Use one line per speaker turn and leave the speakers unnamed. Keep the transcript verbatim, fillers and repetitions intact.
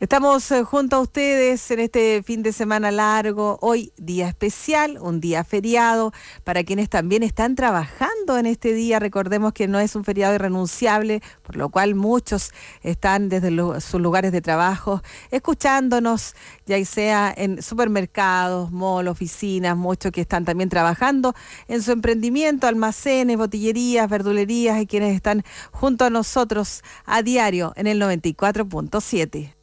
Estamos eh, junto a ustedes en este fin de semana largo, hoy día especial, un día feriado, para quienes también están trabajando en este día. Recordemos que no es un feriado irrenunciable, por lo cual muchos están desde lo, sus lugares de trabajo escuchándonos, ya sea en supermercados, mall, oficinas, muchos que están también trabajando en su emprendimiento, almacenes, botillerías, verdulerías, y quienes están junto a nosotros a diario en el noventa y cuatro punto siete.